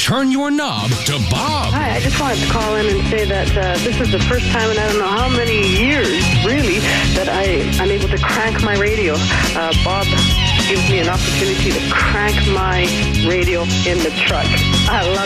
turn your knob to Bob. Hi, I just wanted to call in and say that this is the first time in I don't know how many years, really, that I'm able to crank my radio. Bob gives me an opportunity to crank my radio in the truck. I love